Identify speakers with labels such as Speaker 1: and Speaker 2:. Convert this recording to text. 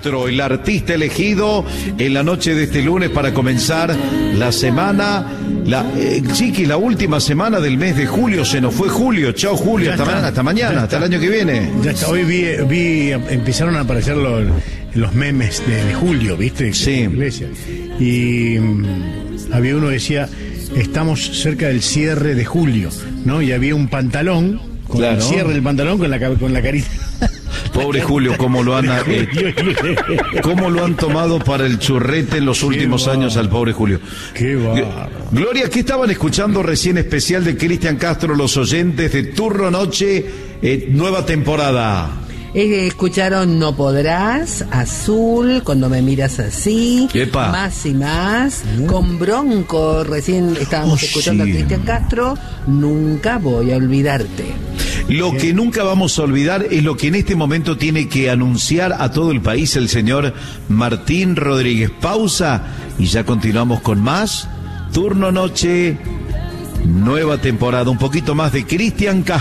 Speaker 1: Castro, el artista elegido en la noche de este lunes para comenzar la semana, Chiqui, la última semana del mes de julio. Se nos fue julio. Chao Julio, hasta mañana, hasta el año que viene.
Speaker 2: Ya está, hoy empezaron a aparecer los memes de julio, ¿viste?
Speaker 1: Sí.
Speaker 2: En la iglesia. Y había uno que decía, estamos cerca del cierre de julio, ¿no? Y había un pantalón, con el cierre del pantalón con la carita.
Speaker 1: Pobre Julio, cómo lo han tomado para el churrete en los últimos años al pobre Julio.
Speaker 2: Qué bárbaro.
Speaker 1: Gloria, ¿qué estaban escuchando recién especial de Cristian Castro los oyentes de Turno Noche, nueva temporada?
Speaker 3: Escucharon No Podrás, Azul, Cuando Me Miras Así,
Speaker 1: ¡Epa!
Speaker 3: Más y Más, con Bronco, recién estábamos escuchando a Cristian Castro, Nunca Voy a Olvidarte.
Speaker 1: Lo que nunca vamos a olvidar es lo que en este momento tiene que anunciar a todo el país el señor Martín Rodríguez. Pausa y ya continuamos con más Turno Noche, nueva temporada, un poquito más de Cristian Castro.